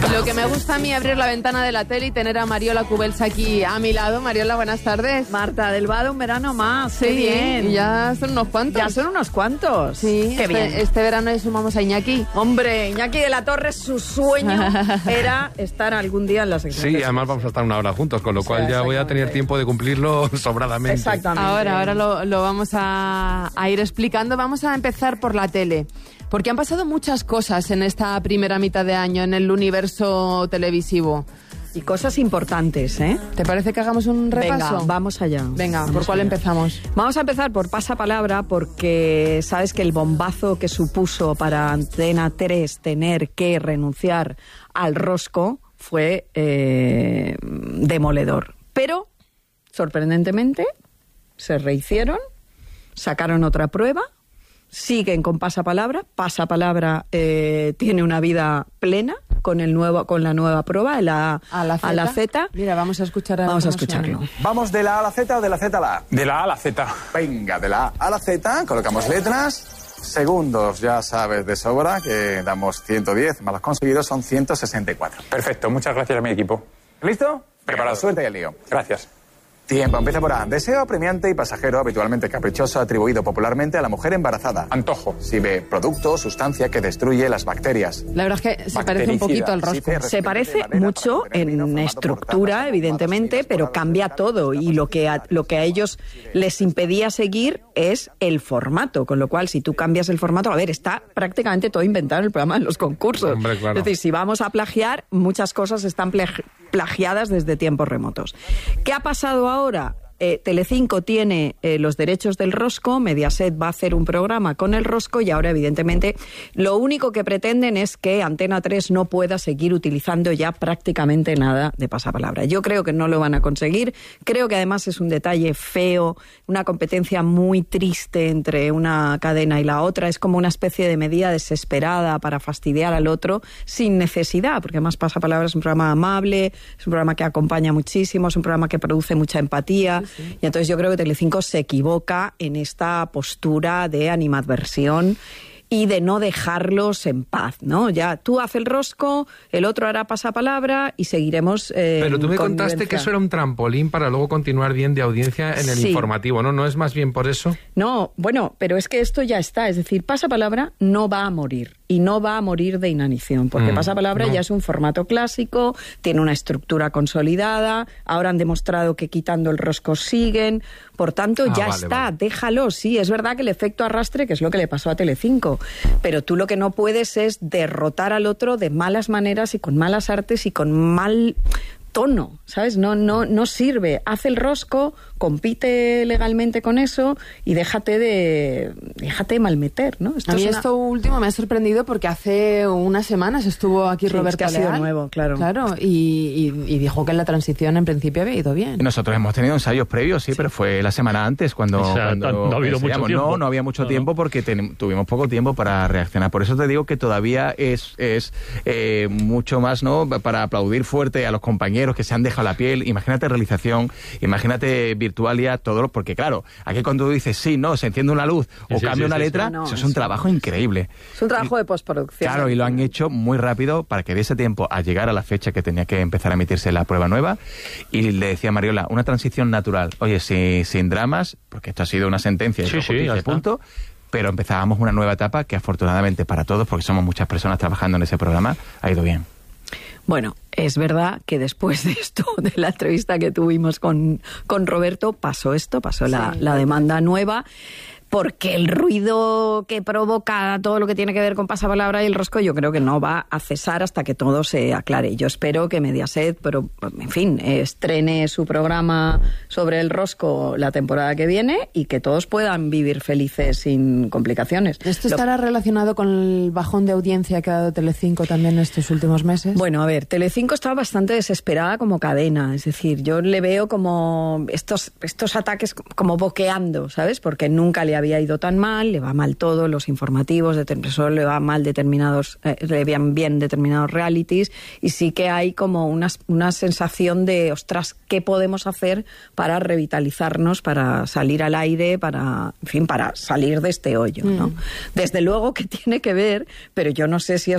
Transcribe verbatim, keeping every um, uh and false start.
Lo que me gusta a mí abrir la ventana de la tele y tener a Mariola Cubelsa aquí a mi lado. Mariola, buenas tardes. Marta del Vado, un verano más. Sí, qué bien. Y ya son unos cuantos. Ya son unos cuantos. Sí, qué este, bien. Este verano le sumamos a Iñaki. Hombre, Iñaki de la Torre, su sueño era estar algún día en la sección. Sí, además vamos a estar una hora juntos, con lo O sea, cual ya voy a tener tiempo de cumplirlo sobradamente. Exactamente. Ahora, ahora lo, lo vamos a, a ir explicando. Vamos a empezar por la tele. Porque han pasado muchas cosas en esta primera mitad de año en el universo televisivo. Y cosas importantes, ¿eh? ¿Te parece que hagamos un repaso? Venga, vamos allá. Venga, vamos ¿por cuál allá. empezamos? Vamos a empezar por pasapalabra porque sabes que el bombazo que supuso para Antena tres tener que renunciar al rosco fue eh, demoledor. Pero, sorprendentemente, se rehicieron, sacaron otra prueba, siguen con pasapalabra. Pasapalabra eh, tiene una vida plena con el nuevo con la nueva prueba, la A la a la Z. Mira, vamos a escuchar. Vamos a cómo escucharlo. suena. ¿Vamos de la A a la Z o de la Z a la A? De la A a la Z. Venga, de la A a la Z, colocamos letras, segundos, ya sabes de sobra que damos ciento diez, más los conseguidos son ciento sesenta y cuatro. Perfecto, muchas gracias a mi equipo. ¿Listo? Preparado. Suerte y el lío. Gracias. Tiempo, empieza por A. Deseo apremiante y pasajero, habitualmente caprichoso, atribuido popularmente a la mujer embarazada. Antojo. Si ve producto o sustancia que destruye las bacterias. La verdad es que se parece un poquito al rosco. Se parece mucho en estructura, evidentemente, pero cambia todo. Y lo que a, lo que a ellos les impedía seguir es el formato. Con lo cual, si tú cambias el formato, a ver, está prácticamente todo inventado en el programa, en los concursos. Hombre, claro. Es decir, si vamos a plagiar, muchas cosas están plag- plagiadas desde tiempos remotos. ¿Qué ha pasado ahora? Ahora, eh, Telecinco tiene eh, los derechos del rosco, Mediaset va a hacer un programa con el rosco y ahora, evidentemente, lo único que pretenden es que Antena tres no pueda seguir utilizando ya prácticamente nada de pasapalabra. Yo creo que no lo van a conseguir. Creo que además es un detalle feo, una competencia muy triste entre una cadena y la otra. Es como una especie de medida desesperada para fastidiar al otro sin necesidad, porque además Pasapalabra es un programa amable, es un programa que acompaña muchísimo, es un programa que produce mucha empatía. Sí, sí. Y entonces yo creo que Telecinco se equivoca en esta postura de animadversión y de no dejarlos en paz, ¿no? Ya tú haz el rosco, el otro hará pasapalabra y seguiremos eh, Pero tú me contaste convivencia. que eso era un trampolín para luego continuar bien de audiencia en el Sí. informativo, ¿no? ¿No es más bien por eso? No, bueno, pero es que esto ya está. Es decir, pasapalabra no va a morir. Y no va a morir de inanición, porque mm, pasapalabra no. ya es un formato clásico, tiene una estructura consolidada, ahora han demostrado que quitando el rosco siguen, por tanto ah, ya vale, está, vale. déjalo. Sí, es verdad que el efecto arrastre, que es lo que le pasó a Telecinco, pero tú lo que no puedes es derrotar al otro de malas maneras y con malas artes y con mal tono, ¿sabes? No, no, no sirve. Haz el rosco, compite legalmente con eso y déjate de déjate de malmeter, ¿no? Esto a mí una... esto último me ha sorprendido porque hace unas semanas estuvo aquí sí, Roberto es que ha sido nuevo, claro. Claro, y, y, y dijo que en la transición en principio había ido bien. Nosotros hemos tenido ensayos previos, sí, sí. pero fue la semana antes cuando... O sea, cuando no ha habido mucho tiempo. No, no había mucho no, tiempo porque ten, tuvimos poco tiempo para reaccionar. Por eso te digo que todavía es, es eh, mucho más, ¿no? Para aplaudir fuerte a los compañeros que se han dejado la piel. Imagínate realización, imagínate Virtualia, todo, porque claro, aquí cuando tú dices sí, no, se enciende una luz o sí, cambia sí, una sí, letra, sí. No, eso es sí. un trabajo increíble. Es un trabajo de postproducción. Claro, y lo han hecho muy rápido para que diese tiempo a llegar a la fecha que tenía que empezar a emitirse la prueba nueva. Y le decía a Mariola, una transición natural. Oye, si, sin dramas, porque esto ha sido una sentencia, sí, sí, ya punto. Pero empezábamos una nueva etapa que afortunadamente para todos, porque somos muchas personas trabajando en ese programa, ha ido bien. Bueno, es verdad que después de esto, de la entrevista que tuvimos con, con Roberto, pasó esto, pasó sí, la, la demanda nueva, porque el ruido que provoca todo lo que tiene que ver con pasapalabra y el rosco yo creo que no va a cesar hasta que todo se aclare. Yo espero que Mediaset, pero en fin, estrene su programa sobre el rosco la temporada que viene y que todos puedan vivir felices sin complicaciones. ¿Esto estará lo... relacionado con el bajón de audiencia que ha dado Telecinco también en estos últimos meses? Bueno, a ver, Telecinco está bastante desesperada como cadena, es decir, yo le veo como estos, estos ataques como boqueando, ¿sabes? Porque nunca le ha había ido tan mal, le va mal todo, los informativos, solo le va mal determinados, eh, le van bien determinados realities, y sí que hay como una, una sensación de, ostras, ¿qué podemos hacer para revitalizarnos, para salir al aire, para, en fin, para salir de este hoyo, ¿no? Mm. Desde luego que tiene que ver, pero yo no sé si es